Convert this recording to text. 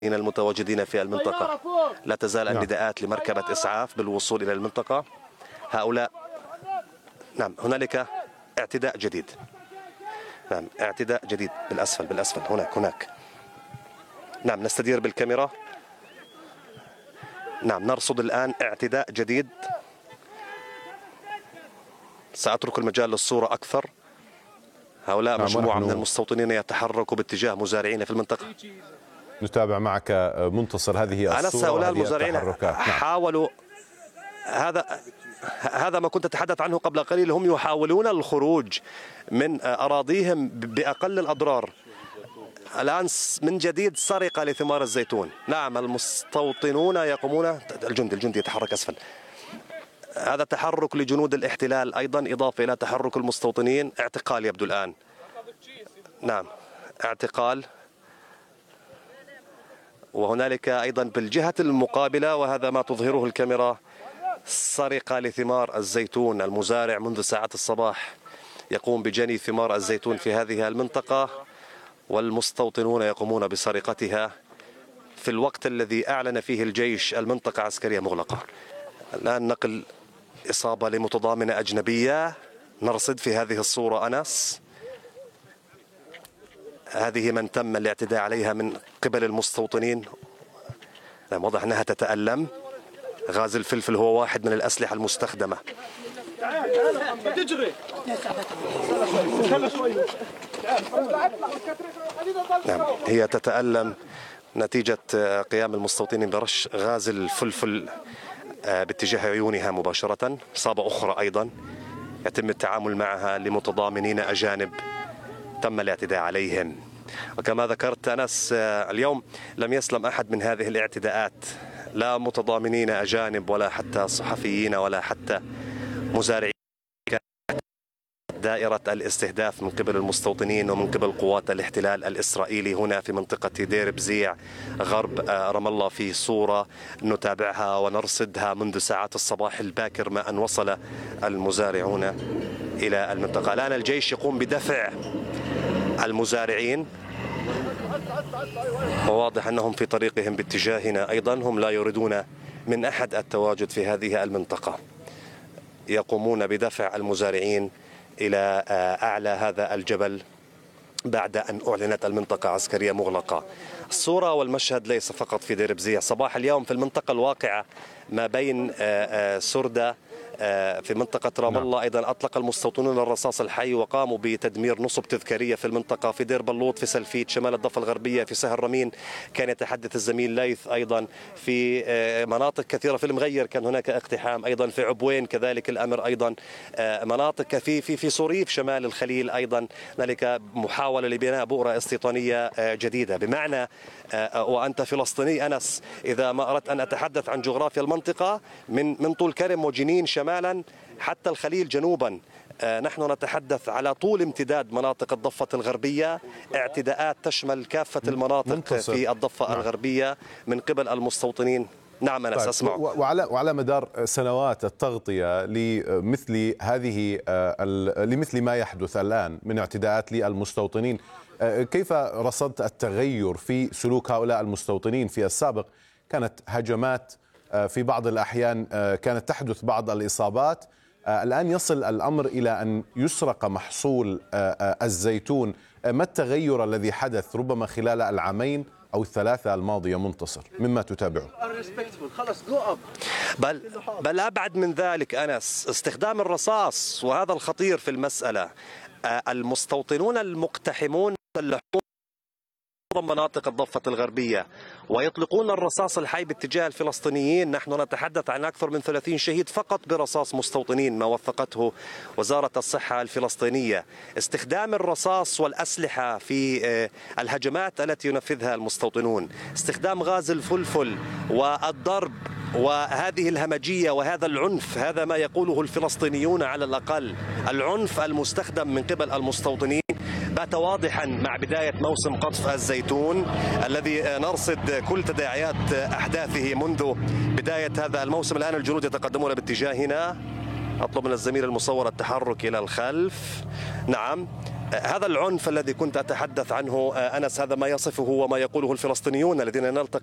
المتواجدين في المنطقة. لا تزال النداءات لمركبة إسعاف بالوصول إلى المنطقة. هؤلاء نعم هنالك اعتداء جديد. نعم اعتداء جديد بالأسفل هناك. نعم نستدير بالكاميرا. نعم نرصد الآن اعتداء جديد. سأترك المجال للصورة أكثر. هؤلاء مجموعة من المستوطنين يتحركوا باتجاه مزارعين في المنطقة. نتابع معك منتصر هذه الصورة. هؤلاء المزارعين حاولوا هذا ما كنت أتحدث عنه قبل قليل. هم يحاولون الخروج من أراضيهم بأقل الأضرار. الآن من جديد سرقة لثمار الزيتون. نعم المستوطنون يقومون. الجندي يتحرك أسفل. هذا تحرك لجنود الاحتلال أيضا إضافة إلى تحرك المستوطنين. اعتقال يبدو الآن. نعم اعتقال. وهنالك أيضا بالجهة المقابلة وهذا ما تظهره الكاميرا سرقة لثمار الزيتون. المزارع منذ ساعات الصباح يقوم بجني ثمار الزيتون في هذه المنطقة والمستوطنون يقومون بسرقتها في الوقت الذي أعلن فيه الجيش المنطقة عسكرية مغلقة. الآن نقل إصابة لمتضامنة أجنبية. نرصد في هذه الصورة أنس. هذه من تم الاعتداء عليها من قبل المستوطنين. واضح أنها تتألم. غاز الفلفل هو واحد من الأسلحة المستخدمة. نعم هي تتألم نتيجة قيام المستوطنين برش غاز الفلفل باتجاه عيونها مباشرة. إصابة أخرى أيضا يتم التعامل معها لمتضامنين أجانب تم الاعتداء عليهم. وكما ذكرت أنس اليوم لم يسلم أحد من هذه الاعتداءات، لا متضامنين أجانب ولا حتى صحفيين ولا حتى مزارعين. دائرة الاستهداف من قبل المستوطنين ومن قبل قوات الاحتلال الإسرائيلي هنا في منطقة دير بزيع غرب رام الله في صورة نتابعها ونرصدها منذ ساعات الصباح الباكر ما أن وصل المزارعون إلى المنطقة. الآن الجيش يقوم بدفع المزارعين وواضح أنهم في طريقهم باتجاهنا أيضا. هم لا يريدون من أحد التواجد في هذه المنطقة. يقومون بدفع المزارعين إلى أعلى هذا الجبل بعد أن أعلنت المنطقة عسكرية مغلقة. الصورة والمشهد ليس فقط في دير بزيع. صباح اليوم في المنطقة الواقعة ما بين سردة في منطقة رام الله أيضا أطلق المستوطنون الرصاص الحي وقاموا بتدمير نصب تذكارية في المنطقة. في دير بلوط في سلفيت شمال الضفة الغربية في سهل رمين كان يتحدث الزميل ليث أيضا. في مناطق كثيرة في المغير كان هناك اقتحام أيضا. في عبوين كذلك الأمر أيضا. مناطق في صريف شمال الخليل أيضا هنالك محاولة لبناء بؤرة استيطانية جديدة. بمعنى وأنت فلسطيني أنس إذا ما أردت أن أتحدث عن جغرافيا المنطقة من طول كرم وجنين شمالا حتى الخليل جنوبا نحن نتحدث على طول امتداد مناطق الضفة الغربية. اعتداءات تشمل كافة المناطق في الضفة الغربية من قبل المستوطنين. نعم أنا سأسمع. وعلى مدار سنوات التغطية لمثل ما يحدث الآن من اعتداءات للمستوطنين، كيف رصدت التغير في سلوك هؤلاء المستوطنين؟ في السابق كانت هجمات، في بعض الأحيان كانت تحدث بعض الإصابات، الآن يصل الأمر إلى أن يسرق محصول الزيتون. ما التغير الذي حدث ربما خلال العامين أو الثلاثة الماضية منتصر مما تتابعه؟ بل أبعد من ذلك أنس، استخدام الرصاص وهذا الخطير في المسألة. المستوطنون المقتحمون يسلحون مناطق الضفة الغربية ويطلقون الرصاص الحي باتجاه الفلسطينيين. نحن نتحدث عن أكثر من 30 شهيد فقط برصاص مستوطنين ما وثقته وزارة الصحة الفلسطينية. استخدام الرصاص والأسلحة في الهجمات التي ينفذها المستوطنون، استخدام غاز الفلفل والضرب وهذه الهمجية وهذا العنف، هذا ما يقوله الفلسطينيون على الأقل. العنف المستخدم من قبل المستوطنين بات واضحا مع بداية موسم قطف الزيتون الذي نرصد كل تداعيات أحداثه منذ بداية هذا الموسم. الآن الجنود يتقدمون باتجاهنا. أطلب من الزميل المصور التحرك إلى الخلف. نعم هذا العنف الذي كنت أتحدث عنه أنس، هذا ما يصفه وما يقوله الفلسطينيون الذين نلتقي